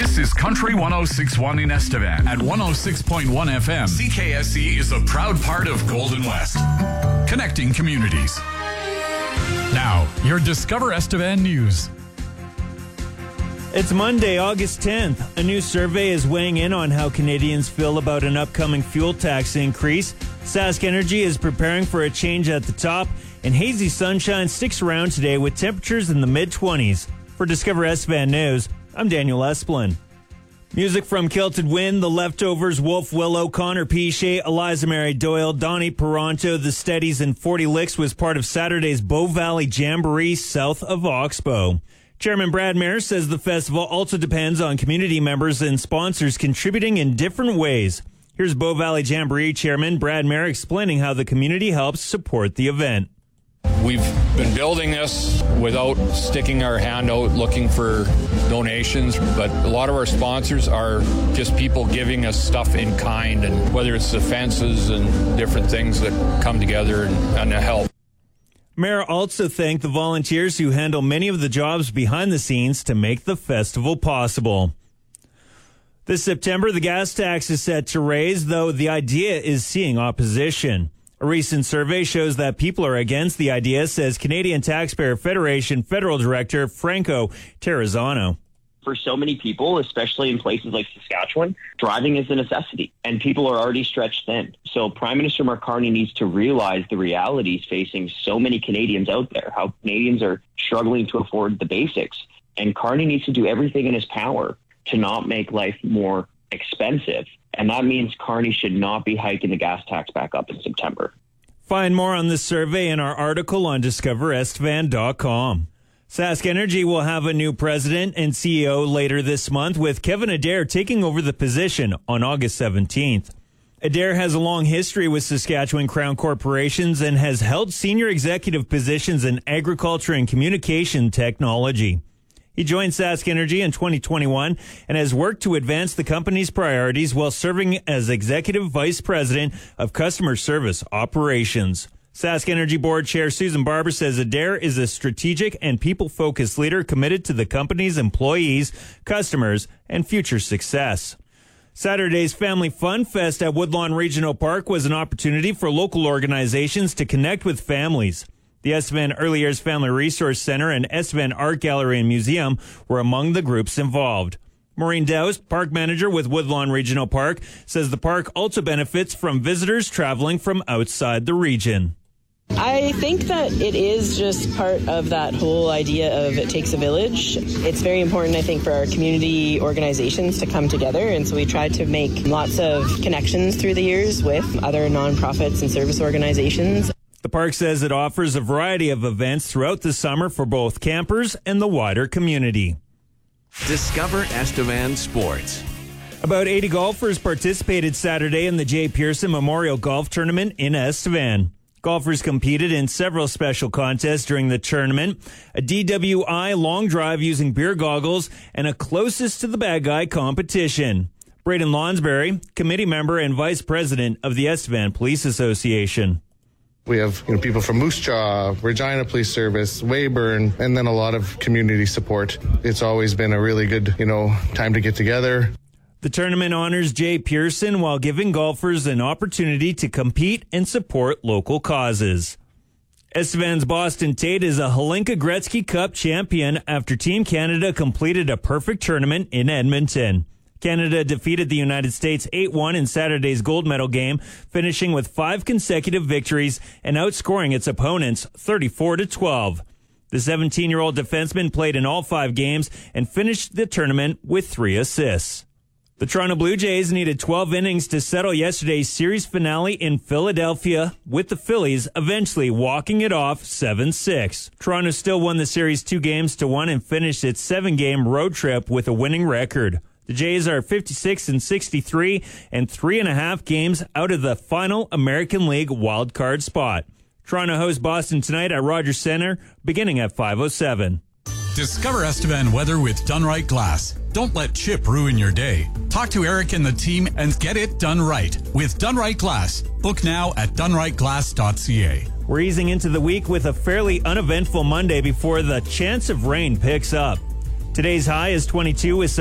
This is Country 106.1 in Estevan. At 106.1 FM, CKSE is a proud part of Golden West, connecting communities. Now, your Discover Estevan news. It's Monday, August 10th. A new survey is weighing in on how Canadians feel about an upcoming fuel tax increase. Sask Energy is preparing for a change at the top, and hazy sunshine sticks around today with temperatures in the mid-20s. For Discover Estevan News, I'm Daniel Esplin. Music from Kilted Wind, The Leftovers, Wolf Willow, Connor Piche, Eliza Mary Doyle, Donnie Peranto, The Steadies, and 40 Licks was part of Saturday's Bow Valley Jamboree south of Oxbow. Chairman Brad Mayer says the festival also depends on community members and sponsors contributing in different ways. Here's Bow Valley Jamboree Chairman Brad Mayer explaining how the community helps support the event. We've been building this without sticking our hand out looking for donations, but a lot of our sponsors are just people giving us stuff in kind, and whether it's the fences and different things that come together and help. Mayor also thanked the volunteers who handle many of the jobs behind the scenes to make the festival possible. This September, the gas tax is set to raise, though the idea is seeing opposition. A recent survey shows that people are against the idea, says Canadian Taxpayer Federation Federal Director Franco Terrazzano. For so many people, especially in places like Saskatchewan, driving is a necessity, and people are already stretched thin. So Prime Minister Mark Carney needs to realize the realities facing so many Canadians out there, how Canadians are struggling to afford the basics. And Carney needs to do everything in his power to not make life more expensive. And that means Carney should not be hiking the gas tax back up in September. Find more on this survey in our article on discoverestevan.com. Sask Energy will have a new president and CEO later this month, with Kevin Adair taking over the position on August 17th. Adair has a long history with Saskatchewan Crown Corporations and has held senior executive positions in agriculture and communication technology. He joined Sask Energy in 2021 and has worked to advance the company's priorities while serving as Executive Vice President of Customer Service Operations. Sask Energy Board Chair Susan Barber says Adair is a strategic and people-focused leader committed to the company's employees, customers, and future success. Saturday's Family Fun Fest at Woodlawn Regional Park was an opportunity for local organizations to connect with families. The Estevan Early Years Family Resource Center and Estevan Art Gallery and Museum were among the groups involved. Maureen Dowse, park manager with Woodlawn Regional Park, says the park also benefits from visitors traveling from outside the region. I think that it is just part of that whole idea of it takes a village. It's very important, I think, for our community organizations to come together, and so we try to make lots of connections through the years with other nonprofits and service organizations. The park says it offers a variety of events throughout the summer for both campers and the wider community. Discover Estevan Sports. About 80 golfers participated Saturday in the Jay Pearson Memorial Golf Tournament in Estevan. Golfers competed in several special contests during the tournament, a DWI long drive using beer goggles, and a closest to the bad guy competition. Braden Lonsberry, committee member and vice president of the Estevan Police Association. We have people from Moose Jaw, Regina Police Service, Weyburn, and then a lot of community support. It's always been a really good, time to get together. The tournament honors Jay Pearson while giving golfers an opportunity to compete and support local causes. Estevan's Boston Tate is a Hlinka Gretzky Cup champion after Team Canada completed a perfect tournament in Edmonton. Canada defeated the United States 8-1 in Saturday's gold medal game, finishing with 5 consecutive victories and outscoring its opponents 34-12. The 17-year-old defenseman played in all 5 games and finished the tournament with 3 assists. The Toronto Blue Jays needed 12 innings to settle yesterday's series finale in Philadelphia, with the Phillies eventually walking it off 7-6. Toronto still won the series 2-1 and finished its 7-game road trip with a winning record. The Jays are 56-63 and 3.5 games out of the final American League wildcard spot. Toronto hosts Boston tonight at Rogers Centre, beginning at 5:07. Discover Estevan weather with Dunright Glass. Don't let chip ruin your day. Talk to Eric and the team and get it done right with Dunright Glass. Book now at dunrightglass.ca. We're easing into the week with a fairly uneventful Monday before the chance of rain picks up. Today's high is 22 with